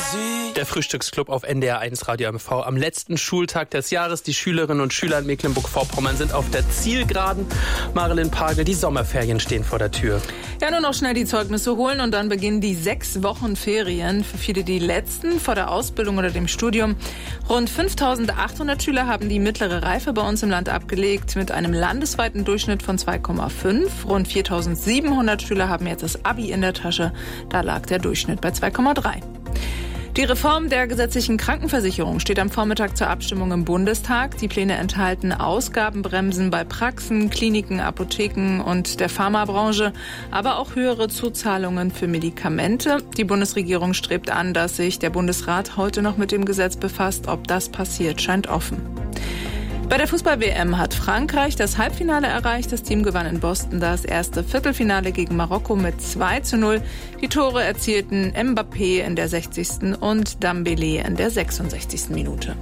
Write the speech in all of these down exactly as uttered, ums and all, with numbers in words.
Der Frühstücksclub auf N D R eins Radio M V. Am letzten Schultag des Jahres. Die Schülerinnen und Schüler in Mecklenburg-Vorpommern sind auf der Zielgeraden. Marilyn Pagel, die Sommerferien stehen vor der Tür. Ja, nur noch schnell die Zeugnisse holen und dann beginnen die sechs Wochen Ferien. Für viele die letzten vor der Ausbildung oder dem Studium. Rund fünftausendachthundert Schüler haben die mittlere Reife bei uns im Land abgelegt mit einem landesweiten Durchschnitt von zwei Komma fünf. Rund viertausendsiebenhundert Schüler haben jetzt das Abi in der Tasche. Da lag der Durchschnitt bei zwei Komma drei. Die Reform der gesetzlichen Krankenversicherung steht am Vormittag zur Abstimmung im Bundestag. Die Pläne enthalten Ausgabenbremsen bei Praxen, Kliniken, Apotheken und der Pharmabranche, aber auch höhere Zuzahlungen für Medikamente. Die Bundesregierung strebt an, dass sich der Bundesrat heute noch mit dem Gesetz befasst. Ob das passiert, scheint offen. Bei der Fußball-W M hat Frankreich das Halbfinale erreicht. Das Team gewann in Boston das erste Viertelfinale gegen Marokko mit zwei zu null. Die Tore erzielten Mbappé in der sechzigsten und Dembélé in der sechsundsechzigsten Minute.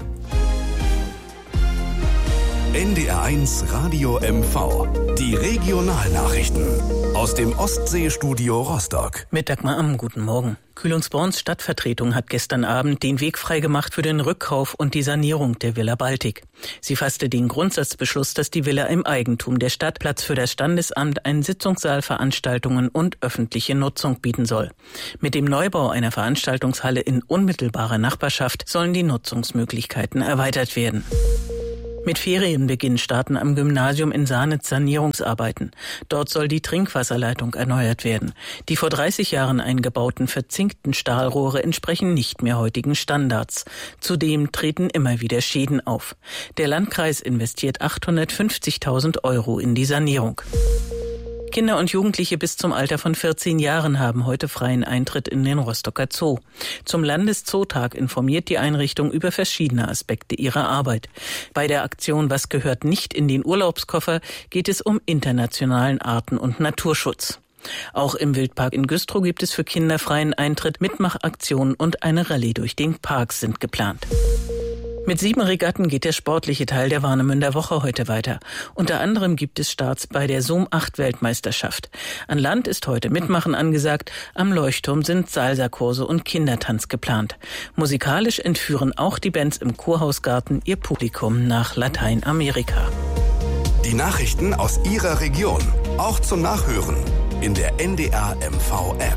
N D R eins Radio M V. Die Regionalnachrichten aus dem Ostseestudio Rostock. Mit Dagmar Amm, guten Morgen. Kühlungsborns Stadtvertretung hat gestern Abend den Weg freigemacht für den Rückkauf und die Sanierung der Villa Baltic. Sie fasste den Grundsatzbeschluss, dass die Villa im Eigentum der Stadt Platz für das Standesamt, einen Sitzungssaal, Veranstaltungen und öffentliche Nutzung bieten soll. Mit dem Neubau einer Veranstaltungshalle in unmittelbarer Nachbarschaft sollen die Nutzungsmöglichkeiten erweitert werden. Mit Ferienbeginn starten am Gymnasium in Sahnitz Sanierungsarbeiten. Dort soll die Trinkwasserleitung erneuert werden. Die vor dreißig Jahren eingebauten verzinkten Stahlrohre entsprechen nicht mehr heutigen Standards. Zudem treten immer wieder Schäden auf. Der Landkreis investiert achthundertfünfzigtausend Euro in die Sanierung. Kinder und Jugendliche bis zum Alter von vierzehn Jahren haben heute freien Eintritt in den Rostocker Zoo. Zum Landeszootag informiert die Einrichtung über verschiedene Aspekte ihrer Arbeit. Bei der Aktion Was gehört nicht in den Urlaubskoffer geht es um internationalen Arten- und Naturschutz. Auch im Wildpark in Güstrow gibt es für Kinder freien Eintritt, Mitmachaktionen und eine Rallye durch den Park sind geplant. Mit sieben Regatten geht der sportliche Teil der Warnemünder Woche heute weiter. Unter anderem gibt es Starts bei der Zoom acht Weltmeisterschaft. An Land ist heute Mitmachen angesagt. Am Leuchtturm sind Salsa-Kurse und Kindertanz geplant. Musikalisch entführen auch die Bands im Kurhausgarten ihr Publikum nach Lateinamerika. Die Nachrichten aus Ihrer Region, auch zum Nachhören in der N D R M V-App.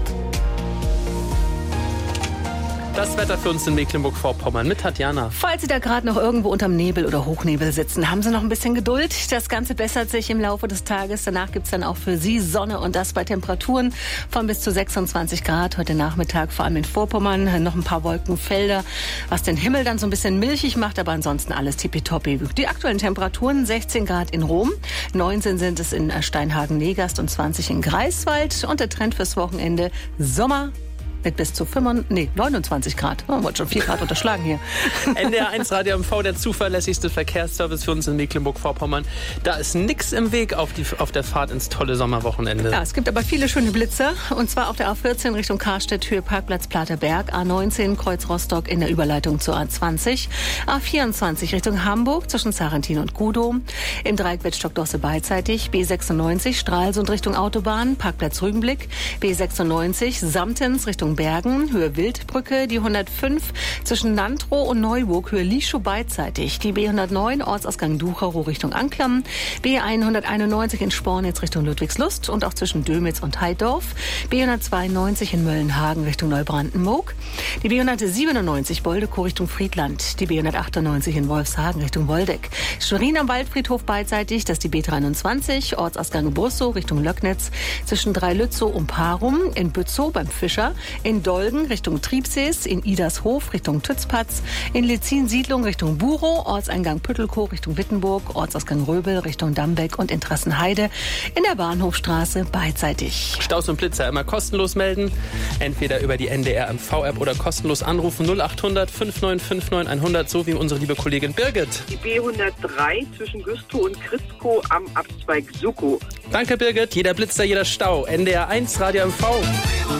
Das Wetter für uns in Mecklenburg-Vorpommern mit Tatjana. Falls Sie da gerade noch irgendwo unterm Nebel oder Hochnebel sitzen, haben Sie noch ein bisschen Geduld. Das Ganze bessert sich im Laufe des Tages. Danach gibt es dann auch für Sie Sonne und das bei Temperaturen von bis zu sechsundzwanzig Grad. Heute Nachmittag vor allem in Vorpommern noch ein paar Wolkenfelder, was den Himmel dann so ein bisschen milchig macht, aber ansonsten alles tippitoppi. Die aktuellen Temperaturen sechzehn Grad in Rom, neunzehn sind es in Steinhagen-Negast und zwanzig in Greifswald. Und der Trend fürs Wochenende Sommer mit bis zu fünfundzwanzig, nee, neunundzwanzig Grad. Man wollte schon vier Grad unterschlagen hier. N D R eins Radio M V, der zuverlässigste Verkehrsservice für uns in Mecklenburg-Vorpommern. Da ist nichts im Weg auf, die, auf der Fahrt ins tolle Sommerwochenende. Ja, es gibt aber viele schöne Blitzer. Und zwar auf der A vierzehn Richtung Karstedt, Höhe Parkplatz Platerberg, A neunzehn Kreuz Rostock in der Überleitung zur A zwanzig, A vierundzwanzig Richtung Hamburg zwischen Zarentin und Gudow, im Dreieck Wettstock-Dosse beidseitig, B sechsundneunzig Stralsund Richtung Autobahn, Parkplatz Rügenblick, B sechsundneunzig Samtens Richtung Bergen, Höhe Wildbrücke, die hundertfünf zwischen Nantrow und Neuburg, Höhe Lieschow beidseitig, die B hundertneun Ortsausgang Ducherow Richtung Anklam, B hunderteinundneunzig in Spornitz Richtung Ludwigslust und auch zwischen Dömitz und Heidorf, B hundertzweiundneunzig in Möllenhagen Richtung Neubrandenburg, die B hundertsiebenundneunzig Boldekow Richtung Friedland, die B hundertachtundneunzig in Wolfshagen Richtung Woldeck, Schwerin am Waldfriedhof beidseitig, das ist die B dreiundzwanzig Ortsausgang Bursow Richtung Löcknitz, zwischen Dreilützow und Parum, in Bützow beim Fischer, in Dolgen Richtung Triebsees, in Idershof Richtung Tützpatz, in Lezin-Siedlung Richtung Burow, Ortseingang Püttelkow Richtung Wittenburg, Ortsausgang Röbel Richtung Dambeck und in Trassenheide in der Bahnhofstraße beidseitig. Staus und Blitzer immer kostenlos melden, entweder über die N D R M V-App oder kostenlos anrufen null achthundert fünfundneunzig neunundfünfzig hundert, so wie unsere liebe Kollegin Birgit. Die B hundertdrei zwischen Güstrow und Kritzkow am Abzweig Suckow. Danke Birgit, jeder Blitzer, jeder Stau. N D R eins Radio M V.